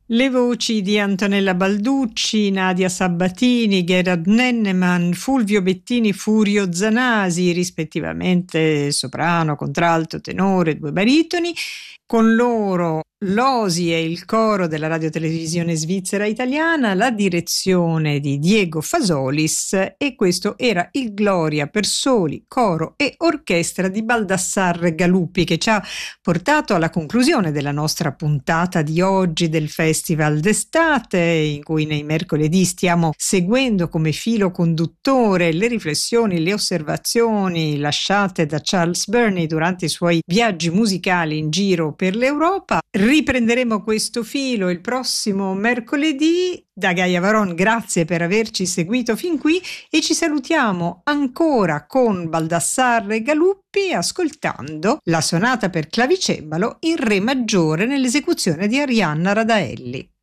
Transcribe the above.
Le voci di Antonella Balducci, Nadia Sabatini, Gerard Nennemann, Fulvio Bettini, Furio Zanasi, rispettivamente soprano, contralto, tenore, due baritoni. Con loro l'Osi e il coro della radiotelevisione svizzera italiana, la direzione di Diego Fasolis, e questo era il Gloria per soli, coro e orchestra di Baldassarre Galuppi, che ci ha portato alla conclusione della nostra puntata di oggi del Festival d'estate, in cui nei mercoledì stiamo seguendo come filo conduttore le riflessioni, le osservazioni lasciate da Charles Burney durante i suoi viaggi musicali in giro per l'Europa. Riprenderemo questo filo il prossimo mercoledì. Da Gaia Varon, grazie per averci seguito fin qui e ci salutiamo ancora con Baldassarre Galuppi ascoltando la sonata per clavicembalo in re maggiore nell'esecuzione di Arianna Radaelli.